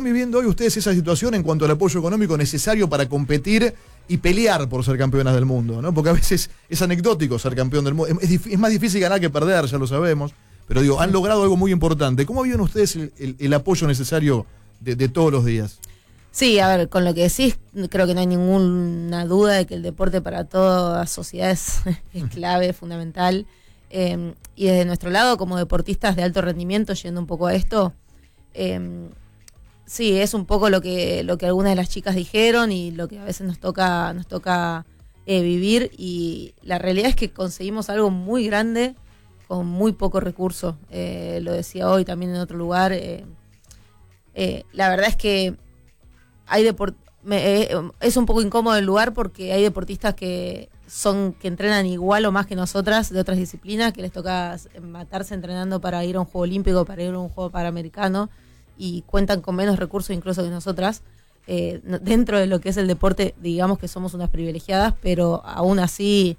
viviendo hoy ustedes esa situación en cuanto al apoyo económico necesario para competir y pelear por ser campeonas del mundo, ¿no? Porque a veces es anecdótico ser campeón del mundo. Es más difícil ganar que perder, ya lo sabemos. Pero digo, han logrado algo muy importante. ¿Cómo viven ustedes el apoyo necesario de todos los días? Sí, a ver, con lo que decís, creo que no hay ninguna duda de que el deporte para toda sociedad es clave, fundamental. Y desde nuestro lado, como deportistas de alto rendimiento, yendo un poco a esto, sí, es un poco lo que algunas de las chicas dijeron y lo que a veces nos toca vivir. Y la realidad es que conseguimos algo muy grande con muy poco recurso. Lo decía hoy también en otro lugar. La verdad es que es un poco incómodo el lugar porque hay deportistas que entrenan igual o más que nosotras de otras disciplinas, que les toca matarse entrenando para ir a un juego olímpico, para ir a un juego panamericano, y cuentan con menos recursos incluso que nosotras. Dentro de lo que es el deporte, digamos que somos unas privilegiadas, pero aún así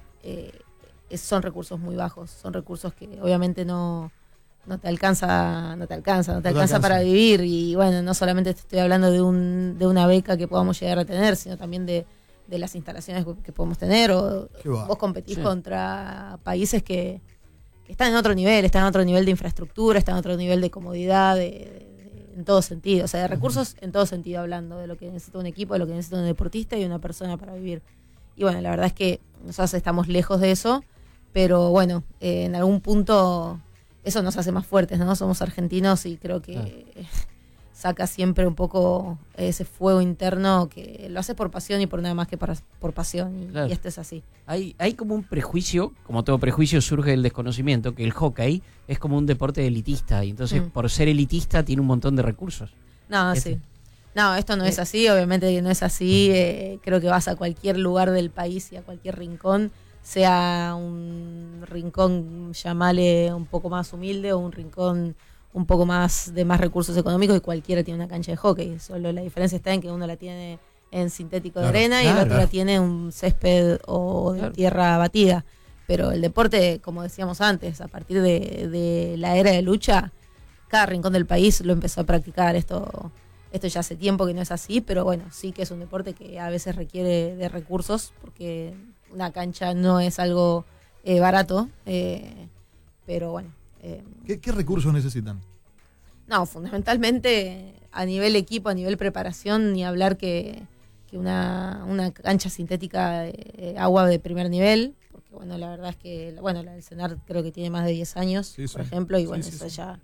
son recursos muy bajos, son recursos que obviamente no te alcanza para vivir. Y bueno, no solamente te estoy hablando de una beca que podamos llegar a tener, sino también de las instalaciones que podemos tener. Vos competís contra países que están en otro nivel, de infraestructura, están en otro nivel de comodidad, en todo sentido, o sea, de recursos en todo sentido, hablando de lo que necesita un equipo, de lo que necesita un deportista y una persona para vivir. Y bueno, la verdad es que nosotros estamos lejos de eso, pero bueno, en algún punto eso nos hace más fuertes, ¿no? Somos argentinos y creo que saca siempre un poco ese fuego interno que lo hace por pasión y por nada más que por pasión. Y esto es así. Hay como un prejuicio, como todo prejuicio surge del desconocimiento, que el hockey es como un deporte elitista y entonces por ser elitista tiene un montón de recursos. No, sí. No, esto no es así, obviamente que no es así. Creo que vas a cualquier lugar del país y a cualquier rincón, sea un rincón, llamale un poco más humilde, o un rincón un poco más de más recursos económicos, y cualquiera tiene una cancha de hockey. Solo la diferencia está en que uno la tiene en sintético de arena y el otro la tiene un césped o de tierra batida. Pero el deporte, como decíamos antes, a partir de la era de lucha, cada rincón del país lo empezó a practicar. Esto ya hace tiempo que no es así, pero bueno, sí que es un deporte que a veces requiere de recursos, porque una cancha no es algo barato, pero bueno. ¿Qué recursos necesitan? No, fundamentalmente a nivel equipo, a nivel preparación, ni hablar que una cancha sintética de agua de primer nivel, porque bueno, la verdad es que la del CENAR creo que tiene más de 10 años, por ejemplo, y bueno, eso ya...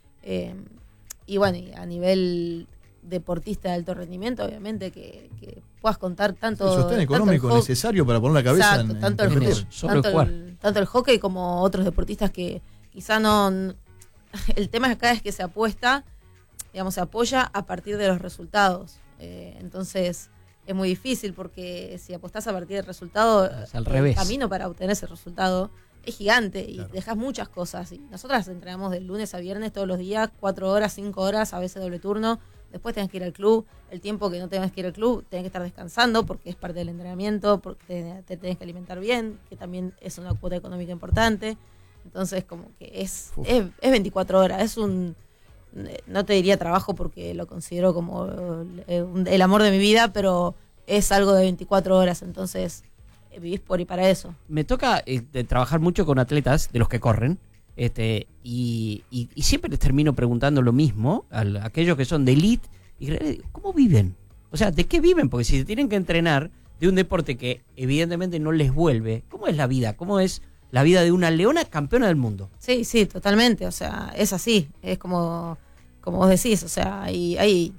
y bueno, y a nivel deportista de alto rendimiento, obviamente que puedas contar tanto... El sostén económico necesario para poner la cabeza tanto el hockey como otros deportistas que quizá no... El tema acá es que se apuesta, digamos, se apoya a partir de los resultados. Entonces es muy difícil, porque si apostás a partir del resultado, el camino para obtener ese resultado es gigante y dejas muchas cosas. Y nosotras entrenamos de lunes a viernes todos los días, 4 horas, 5 horas, a veces doble turno. Después tenés que ir al club. El tiempo que no tengas que ir al club, tenés que estar descansando porque es parte del entrenamiento, porque te tenés que alimentar bien, que también es una cuota económica importante. Entonces, como que es 24 horas. Es no te diría trabajo porque lo considero como el amor de mi vida, pero es algo de 24 horas. Entonces, vivís por y para eso. Me toca trabajar mucho con atletas de los que corren, y siempre les termino preguntando lo mismo a aquellos que son de elite. Y ¿cómo viven? O sea, ¿de qué viven? Porque si se tienen que entrenar de un deporte que evidentemente no les vuelve, ¿cómo es la vida? ¿Cómo es la vida de una leona campeona del mundo? Sí, totalmente. O sea, es así. Es como vos decís. O sea, hay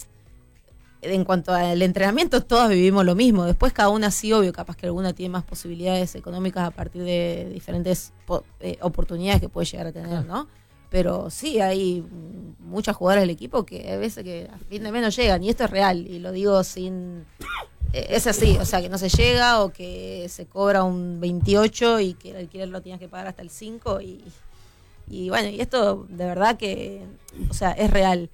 en cuanto al entrenamiento, todos vivimos lo mismo. Después cada una sí, obvio, capaz que alguna tiene más posibilidades económicas a partir de diferentes oportunidades que puede llegar a tener, ¿no? Pero sí, hay muchas jugadoras del equipo que a veces que a fin de mes no llegan, y esto es real, y lo digo sin... es así, o sea, que no se llega, o que se cobra un 28 y que el alquiler lo tienes que pagar hasta el 5, y bueno, y esto de verdad que, o sea, es real.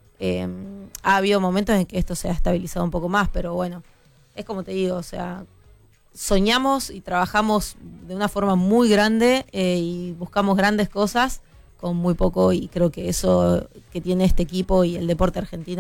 Ha habido momentos en que esto se ha estabilizado un poco más, pero bueno, es como te digo, o sea, soñamos y trabajamos de una forma muy grande, y buscamos grandes cosas con muy poco, y creo que eso que tiene este equipo y el deporte argentino